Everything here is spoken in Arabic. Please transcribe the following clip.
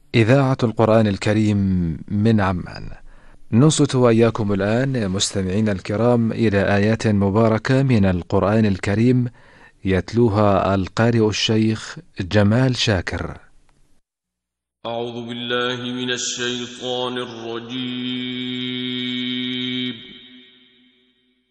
إذاعة القرآن الكريم من عمان. ننصت وإياكم الآن مستمعين الكرام إلى آيات مباركة من القرآن الكريم يتلوها القارئ الشيخ جمال شاكر. أعوذ بالله من الشيطان الرجيم.